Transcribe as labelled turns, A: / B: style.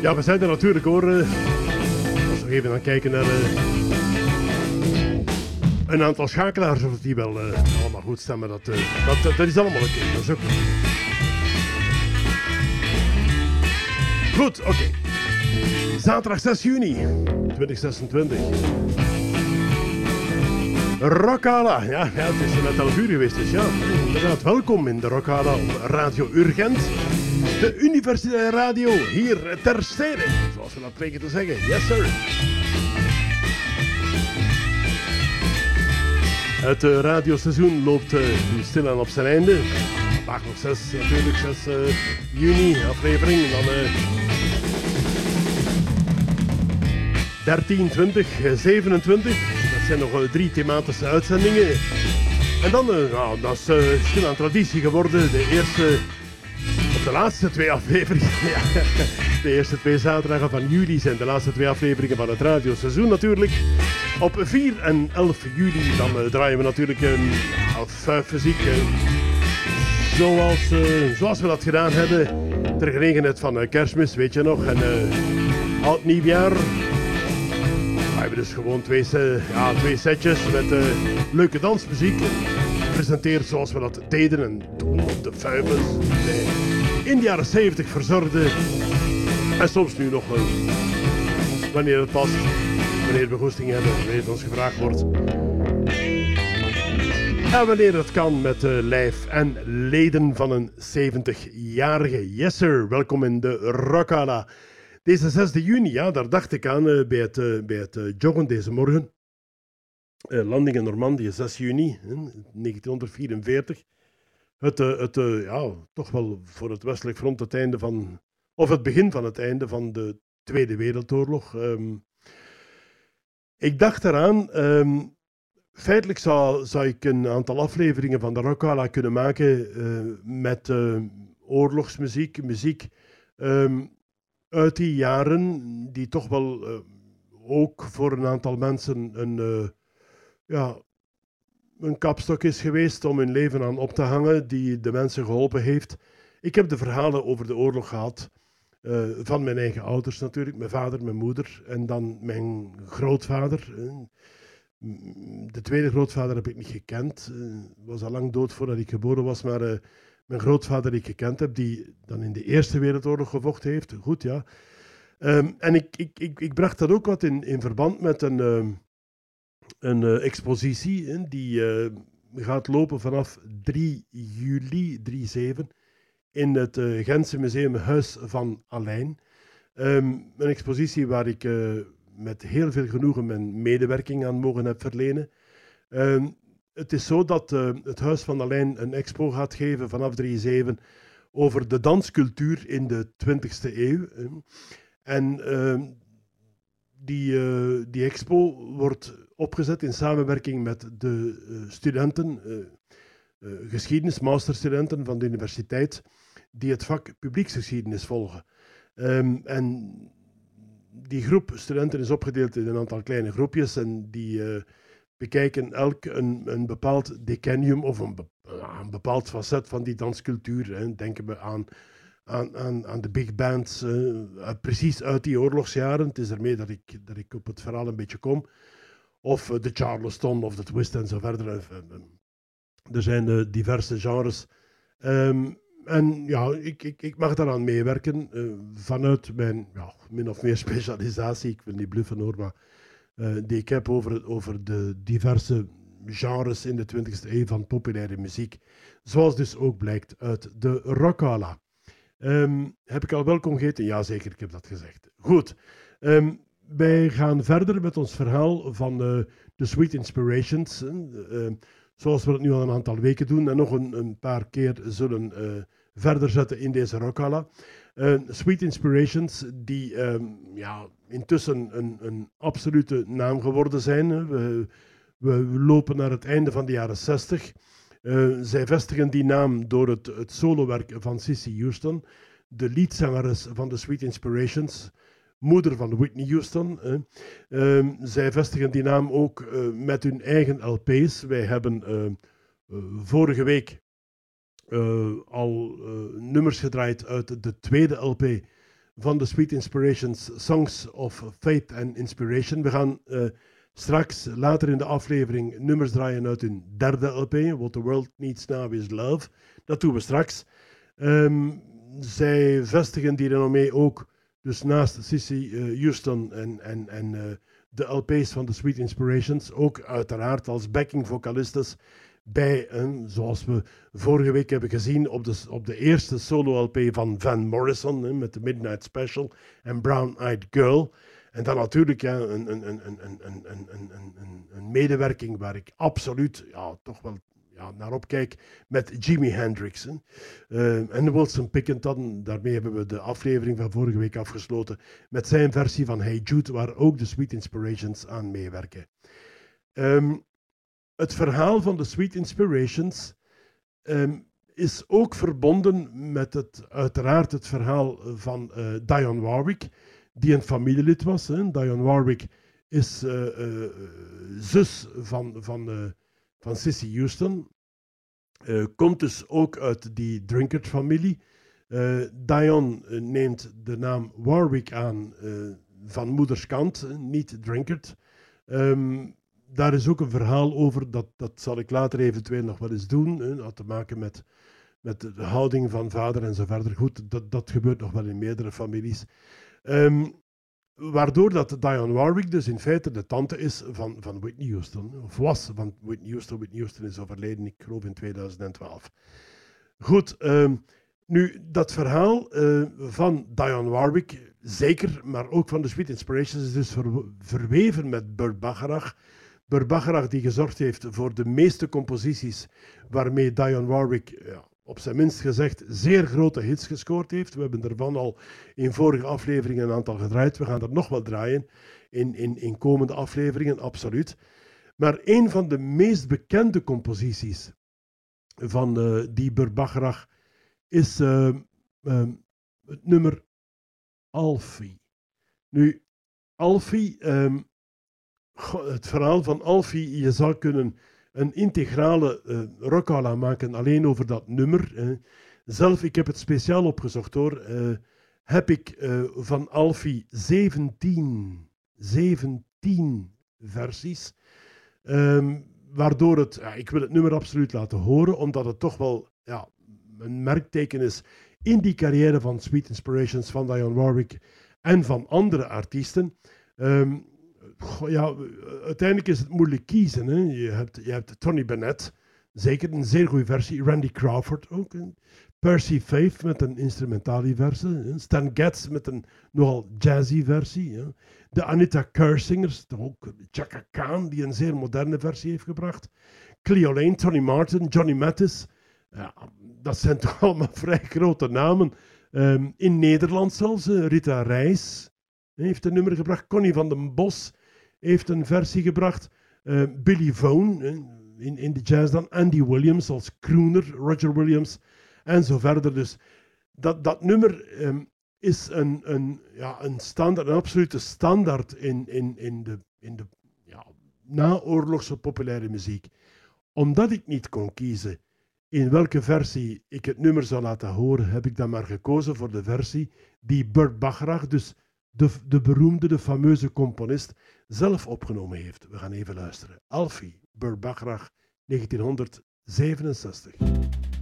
A: Ja, we zijn er natuurlijk hoor. Als we nog even gaan kijken naar een aantal schakelaars, of die wel allemaal goed staan, maar dat is allemaal oké. Dat is ook goed, oké. Zaterdag 6 juni 2026. Rockala, ja, het is net 11 uur geweest, dus ja, inderdaad, welkom in de Rockala op Radio Urgent. De universitaire radio hier ter stede, zoals we dat plegen te zeggen. Yes, sir. Het radioseizoen loopt stilaan op zijn einde. Vandaag nog 6 juni aflevering. En dan 13, 20, 27. Dat zijn nog 3 thematische uitzendingen. En dan, nou, dat is stilaan traditie geworden. De laatste 2 afleveringen. Ja, de eerste 2 zaterdagen van juli zijn de laatste 2 afleveringen van het radioseizoen natuurlijk. Op 4 en 11 juli dan draaien we natuurlijk muziek. Zoals we dat gedaan hebben. Ter gelegenheid van Kerstmis, weet je nog. En oud nieuwjaar. We hebben dus gewoon 2 setjes met leuke dansmuziek. Gepresenteerd zoals we dat deden en toen op de vuivens. In de jaren 70 verzorgde. En soms nu nog wanneer het past. Wanneer we goesting hebben, wanneer het ons gevraagd wordt. En wanneer het kan met lijf en leden van een 70-jarige. Yes sir, welkom in de Rockala. Deze 6 juni, ja, daar dacht ik aan bij het joggen deze morgen. Landing in Normandië, 6 juni 1944. Toch wel voor het westelijk front het einde van, of het begin van het einde van de Tweede Wereldoorlog. Ik dacht eraan, feitelijk zou ik een aantal afleveringen van de Rockala kunnen maken met oorlogsmuziek, muziek uit die jaren, die toch wel ook voor een aantal mensen een kapstok is geweest om hun leven aan op te hangen, die de mensen geholpen heeft. Ik heb de verhalen over de oorlog gehad, van mijn eigen ouders natuurlijk, mijn vader, mijn moeder en dan mijn grootvader. De tweede grootvader heb ik niet gekend, was al lang dood voordat ik geboren was, maar mijn grootvader die ik gekend heb, die dan in de Eerste Wereldoorlog gevochten heeft, goed ja. En ik bracht dat ook wat in verband met een expositie die gaat lopen vanaf 3 juli, 3/7, in het Gentse Museum Huis van Alein. Een expositie waar ik met heel veel genoegen mijn medewerking aan mogen heb verlenen. Het is zo dat het Huis van Alein een expo gaat geven vanaf 3/7 over de danscultuur in de 20e eeuw. En die expo wordt opgezet in samenwerking met de studenten, geschiedenis, masterstudenten van de universiteit, die het vak publieksgeschiedenis volgen. En die groep studenten is opgedeeld in een aantal kleine groepjes en die bekijken elk een bepaald decennium of een bepaald facet van die danscultuur. Denken we aan de big bands, precies uit die oorlogsjaren. Het is ermee dat ik op het verhaal een beetje kom. Of de Charleston of de twist en zo verder. Er zijn diverse genres. En ja, ik mag daaraan meewerken vanuit mijn min of meer specialisatie. Ik wil niet bluffen hoor, maar die ik heb over de diverse genres in de 20e eeuw van populaire muziek. Zoals dus ook blijkt uit de Rockala. Heb ik al welkom geheten? Jazeker, ik heb dat gezegd. Goed. Wij gaan verder met ons verhaal van de Sweet Inspirations. Zoals we dat nu al een aantal weken doen en nog een paar keer zullen verder zetten in deze Rockala. Sweet Inspirations, die intussen een absolute naam geworden zijn. We lopen naar het einde van de jaren 60. Zij vestigen die naam door het solowerk van Cissy Houston, de leadzangeres van de Sweet Inspirations, moeder van Whitney Houston. Zij vestigen die naam ook met hun eigen LP's. Wij hebben vorige week al nummers gedraaid uit de tweede LP van de Sweet Inspirations, Songs of Faith and Inspiration. We gaan straks, later in de aflevering, nummers draaien uit hun derde LP, What the World Needs Now is Love. Dat doen we straks. Zij vestigen die renommee ook, dus naast Cissy Houston en de LP's van de Sweet Inspirations, ook uiteraard als backing vocalistes bij, zoals we vorige week hebben gezien, op de eerste solo-LP van Van Morrison, met de Midnight Special en Brown Eyed Girl. En dan natuurlijk een medewerking waar ik absoluut toch wel naar opkijk met Jimi Hendrix. En Wilson Pickett dan. Daarmee hebben we de aflevering van vorige week afgesloten met zijn versie van Hey Jude, waar ook de Sweet Inspirations aan meewerken. Het verhaal van de Sweet Inspirations is ook verbonden met uiteraard het verhaal van Dionne Warwick, die een familielid was. Dionne Warwick is zus van Cissy Houston. Komt dus ook uit die Drinkard-familie. Dionne neemt de naam Warwick aan van moeders kant, niet Drinkard. Daar is ook een verhaal over, dat zal ik later eventueel nog wel eens doen. Dat had te maken met de houding van vader en zo verder. Goed, dat gebeurt nog wel in meerdere families. Waardoor dat Dionne Warwick dus in feite de tante is van Whitney Houston. Of was van Whitney Houston. Whitney Houston is overleden, ik geloof in 2012. Goed, nu dat verhaal van Dionne Warwick, zeker, maar ook van de Sweet Inspirations, is dus verweven met Burt Bacharach. Burt Bacharach die gezorgd heeft voor de meeste composities waarmee Dionne Warwick, op zijn minst gezegd, zeer grote hits gescoord heeft. We hebben ervan al in vorige afleveringen een aantal gedraaid. We gaan er nog wel draaien in komende afleveringen, absoluut. Maar een van de meest bekende composities van die Burt Bacharach is het nummer Alfie. Nu, Alfie, het verhaal van Alfie, je zou kunnen een integrale rockala maken alleen over dat nummer. Zelf, ik heb het speciaal opgezocht hoor, heb ik van Alfie 17 versies. Waardoor ik wil het nummer absoluut laten horen, omdat het toch wel een merkteken is in die carrière van Sweet Inspirations, van Dionne Warwick en van andere artiesten. Uiteindelijk is het moeilijk kiezen. Hè. Je hebt Tony Bennett, zeker een zeer goede versie. Randy Crawford ook. Percy Faith met een instrumentale versie. Stan Getz met een nogal jazzy versie. De Anita Kerr-zingers, ook Chaka Khan, die een zeer moderne versie heeft gebracht. Cleo Lane, Tony Martin, Johnny Mathis. Dat zijn toch allemaal vrij grote namen. In Nederland zelfs, Rita Reis heeft een nummer gebracht. Connie van den Bos heeft een versie gebracht. Billy Vaughn in de jazz dan. Andy Williams als crooner. Roger Williams en zo verder. Dus dat nummer is een standaard, een absolute standaard in de naoorlogse populaire muziek. Omdat ik niet kon kiezen in welke versie ik het nummer zou laten horen, heb ik dan maar gekozen voor de versie die Burt Bacharach, dus de beroemde, de fameuze componist, zelf opgenomen heeft. We gaan even luisteren. Alfie, Burt Bacharach, 1967.